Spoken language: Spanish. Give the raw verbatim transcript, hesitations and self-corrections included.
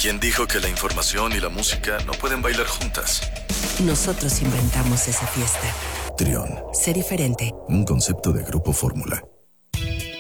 ¿Quién dijo que la información y la música no pueden bailar juntas? Nosotros inventamos esa fiesta. Trión. Sé diferente. Un concepto de Grupo Fórmula.